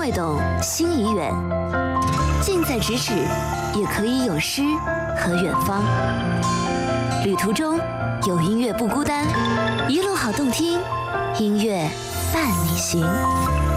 会懂，心已远。近在咫尺，也可以有诗和远方。旅途中有音乐不孤单，一路好动听，音乐伴你行。